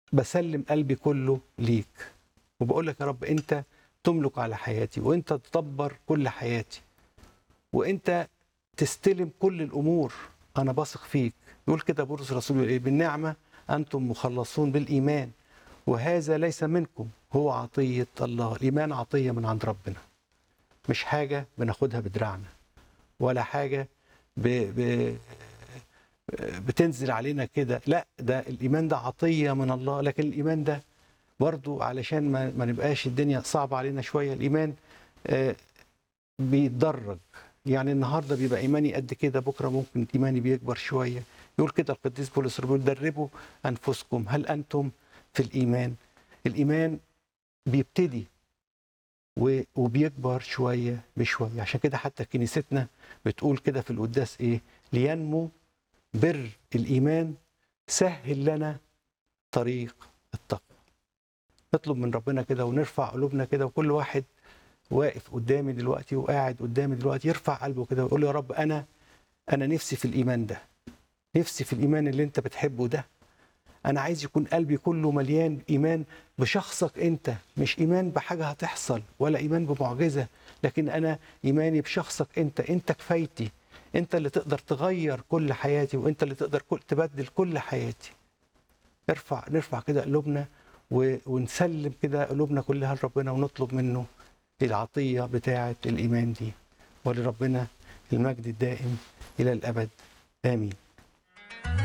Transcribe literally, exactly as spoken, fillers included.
بسلم قلبي كله ليك، وبقول لك يا رب أنت تملك على حياتي، وأنت تدبر كل حياتي، وأنت تستلم كل الأمور. أنا بثق فيك. يقول كده بولس الرسول يقول إيه؟ بالنعمة أنتم مخلصون بالإيمان، وهذا ليس منكم، هو عطية الله. الإيمان عطية من عند ربنا، مش حاجة بناخدها بدراعنا، ولا حاجة ب... ب... بتنزل علينا كده. لا، ده الإيمان ده عطية من الله. لكن الإيمان ده برضو علشان ما, ما نبقاش الدنيا صعبة علينا شوية، الإيمان آه بيتدرج. يعني النهارده بيبقى إيماني قد كده، بكرة ممكن إيماني بيكبر شوية. يقول كده القديس بولس الرسول: دربوا أنفسكم هل أنتم في الإيمان. الإيمان بيبتدي وبيكبر شوية بشوية. عشان كده حتى كنيستنا بتقول كده في القداس إيه؟ لينمو بر الإيمان سهل لنا طريق التقوى. نطلب من ربنا كده ونرفع قلوبنا كده، وكل واحد واقف قدامي دلوقتي وقاعد قدامي دلوقتي يرفع قلبه كده ويقول يا رب أنا أنا نفسي في الإيمان ده، نفسي في الإيمان اللي أنت بتحبه ده. أنا عايز يكون قلبي كله مليان إيمان بشخصك أنت، مش إيمان بحاجة هتحصل ولا إيمان بمعجزة، لكن أنا إيماني بشخصك أنت. أنت كفايتي، أنت اللي تقدر تغير كل حياتي، وأنت اللي تقدر تبدل كل حياتي. نرفع نرفع كده قلوبنا ونسلم كده قلوبنا كلها لربنا، ونطلب منه العطية بتاعة الإيمان دي. ولربنا المجد الدائم إلى الأبد، آمين.